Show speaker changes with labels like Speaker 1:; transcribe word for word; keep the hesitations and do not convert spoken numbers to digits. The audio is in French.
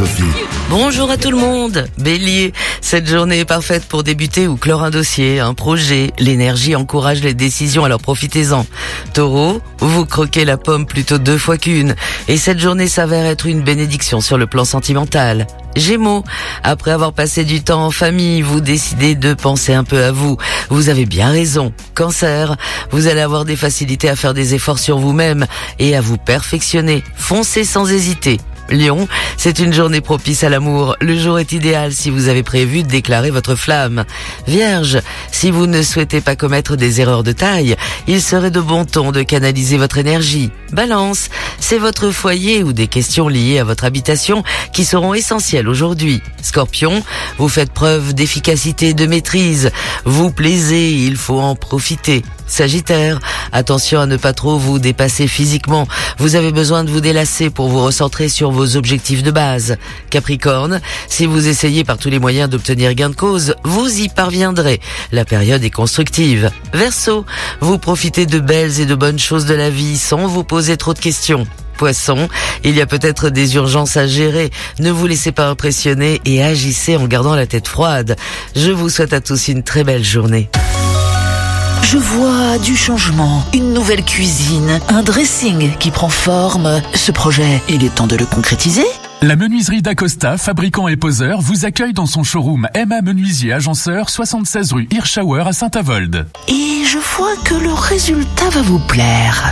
Speaker 1: Sophie.
Speaker 2: Bonjour à tout le monde. Bélier, cette journée est parfaite pour débuter ou clore un dossier, un projet. L'énergie encourage les décisions, alors profitez-en. Taureau, vous croquez la pomme plutôt deux fois qu'une. Et cette journée s'avère être une bénédiction sur le plan sentimental. Gémeaux, après avoir passé du temps en famille, vous décidez de penser un peu à vous. Vous avez bien raison. Cancer, vous allez avoir des facilités à faire des efforts sur vous-même et à vous perfectionner. Foncez sans hésiter. Lion, c'est une journée propice à l'amour. Le jour est idéal si vous avez prévu de déclarer votre flamme. Vierge, si vous ne souhaitez pas commettre des erreurs de taille, il serait de bon ton de canaliser votre énergie. Balance, c'est votre foyer ou des questions liées à votre habitation qui seront essentielles aujourd'hui. Scorpion, vous faites preuve d'efficacité et de maîtrise. Vous plaisez, il faut en profiter. Sagittaire, attention à ne pas trop vous dépasser physiquement. Vous avez besoin de vous délasser pour vous recentrer sur vos objectifs de base. Capricorne, si vous essayez par tous les moyens d'obtenir gain de cause, vous y parviendrez. La période est constructive. Verseau, vous profitez de belles et de bonnes choses de la vie sans vous poser trop de questions. Poisson, il y a peut-être des urgences à gérer. Ne vous laissez pas impressionner et agissez en gardant la tête froide. Je vous souhaite à tous une très belle journée.
Speaker 3: Je vois du changement, une nouvelle cuisine, un dressing qui prend forme. Ce projet, il est temps de le concrétiser ?
Speaker 4: La menuiserie d'Acosta, fabricant et poseur, vous accueille dans son showroom M A Menuisier Agenceur, soixante-seize rue Hirschauer à Saint-Avold.
Speaker 3: Et je vois que le résultat va vous plaire.